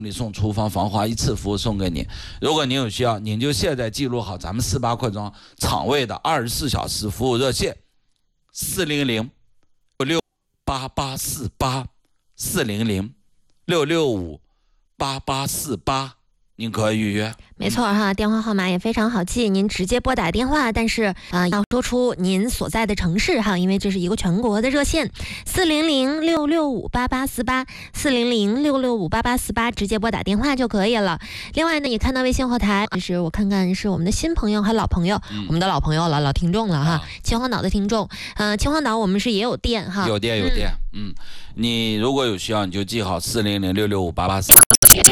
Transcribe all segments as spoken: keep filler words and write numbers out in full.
你送厨房防滑一次服务送给你。如果您有需要，您就现在记录好咱们四八快装厂位的二十四小时服务热线：四零零六六八八四八四零零六六五八八四八，您可以预约。 没错哈，电话号码也非常好记，您直接拨打电话，但是啊、呃、要说出您所在的城市哈，因为这是一个全国的热线，四零零六六五八八四八四零零六六五八八四八，直接拨打电话就可以了。另外呢，也看到微信后台，就是我看看是我们的新朋友还老朋友，嗯、我们的老朋友了，老听众了哈，啊、秦皇岛的听众，呃，秦皇岛我们是也有店哈， 有店有店，嗯，嗯你如果有需要，你就记好四零零六六五八八四八。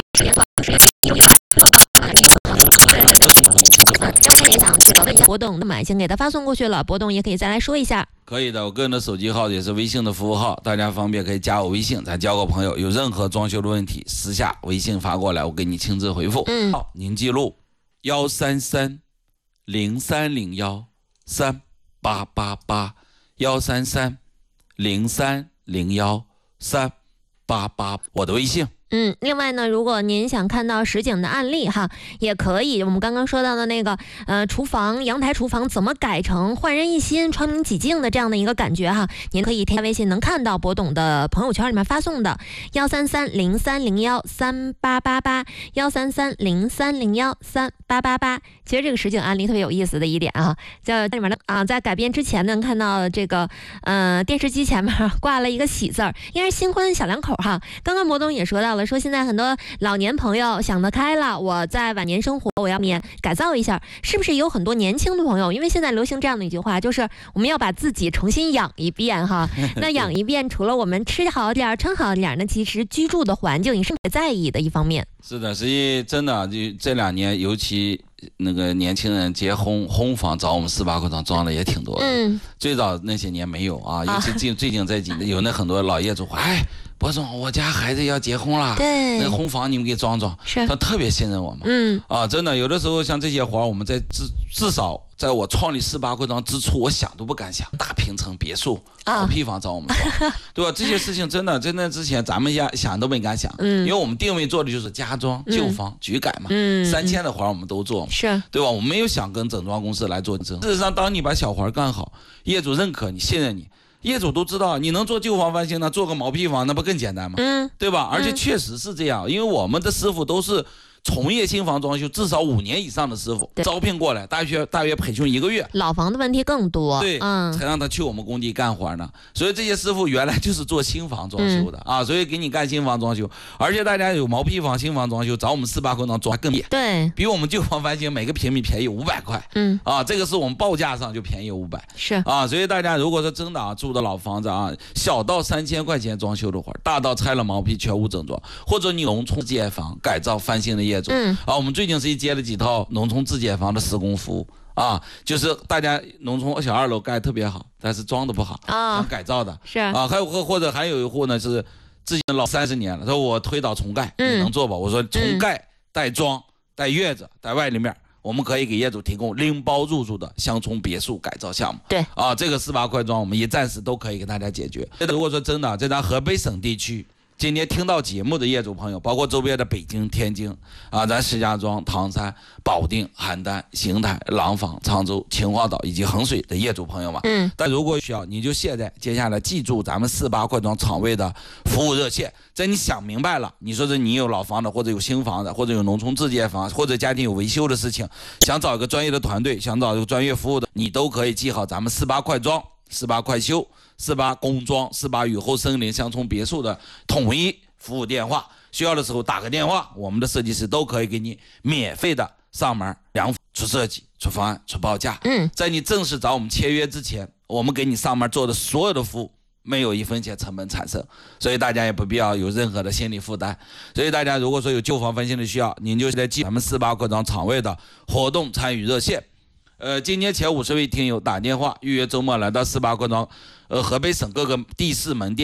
刚才也想这个问一下博董的码，已经给他发送过去了，博董也可以再来说一下。 可以的，我个人的手机号也是微信的服务号，大家方便可以加我微信，咱交个朋友。有任何装修的问题，私下微信发过来，我给你亲自回复。 嗯， 好，您记录幺三三零三零幺三八八八幺三三零三零幺三八八，我的微信。 嗯，另外呢，如果您想看到实景的案例哈，也可以。我们刚刚说到的那个呃，厨房阳台厨房怎么改成焕然一新、窗明几净的这样的一个感觉哈，您可以添加微信，能看到博董的朋友圈里面发送的幺三三零三零幺三八八八幺三三零三零幺三八八八。其实这个实景案例特别有意思的一点啊，在里面的啊，在改编之前能看到这个呃电视机前面挂了一个喜字儿，应该是新婚小两口哈。刚刚博董也说到了。说现在很多老年朋友想得开了，我在晚年生活我要免改造一下，是不是有很多年轻的朋友，因为现在流行这样的一句话，就是我们要把自己重新养一遍哈。那养一遍，除了我们吃好点穿好点，那其实居住的环境也是在意的一方面。 是的，实际真的就这两年，尤其那个年轻人结婚婚房找我们四八快装装的也挺多的。 嗯， 最早那些年没有啊，尤其近、啊、最近这几年有那很多老业主，哎。博总，我家孩子要结婚了， 对， 那婚房你们给装装， 是， 他特别信任我们， 嗯， 啊，真的，有的时候像这些活我们在至至少在我创立四八快装之初，我想都不敢想，大平层别墅、好坯房找我们装，对吧？这些事情真的，真的之前咱们想想都没敢想，嗯，因为我们定位做的就是家装、旧房、局改嘛，嗯，三千的活我们都做， 是， 对吧？我们没有想跟整装公司来做竞争。事实上，当你把小活干好，业主认可你、信任你。业主都知道你能做旧房翻新呢，做个毛坯房那不更简单吗？嗯，对吧？而且确实是这样，因为我们的师傅都是从业新房装修至少五年以上的师傅，招聘过来，大约大约培训一个月。 老房的问题更多， 对，嗯，才让他去我们工地干活呢。所以这些师傅原来就是做新房装修的、嗯、啊，所以给你干新房装修。而且大家有毛坯房、新房装修，找我们四八快装装更便宜， 对， 比我们旧房翻新每个平米便宜五百块。嗯，啊，这个是我们报价上就便宜五百， 是啊，所以大家如果说真的啊住的老房子啊，小到三千块钱装修的活，大到拆了毛坯全屋整装，或者你农村自建房改造翻新的业主，嗯，啊，我们最近是接了几套农村自建房的施工服务啊，就是大家农村小二楼盖特别好，但是装的不好啊，想改造的是啊，还有或者还有一户呢是之前老三十年了，说我推倒重盖，嗯、你能做吧？我说重盖带装带院子带外立面。我们可以给业主提供拎包入住的乡村别墅改造项目。 对啊，这个四八快装我们一站式都可以给大家解决。如果说真的，在咱河北省地区，今天听到节目的业主朋友，包括周边的北京、天津啊，咱石家庄、唐山、保定、邯郸、邢台、廊坊、常州、秦皇岛以及衡水的业主朋友们，嗯，但如果需要，你就现在接下来记住咱们四八快装厂位的服务热线，在你想明白了，你说是你有老房子，或者有新房子，或者有农村自建房，或者家庭有维修的事情，想找一个专业的团队，想找一个专业服务的，你都可以记好咱们四八快装、四八快修、四八工装、四八雨后森林乡村别墅的统一服务电话，需要的时候打个电话，我们的设计师都可以给你免费的上门量出设计、出方案、出报价。嗯，在你正式找我们签约之前，我们给你上门做的所有的服务，没有一分钱成本产生，所以大家也不必要有任何的心理负担。所以大家如果说有旧房翻新的需要，您就在记咱们四八快装厂位的活动参与热线。呃，今年前五十位听友打电话预约周末来到四八快装，呃，河北省各个地市门店。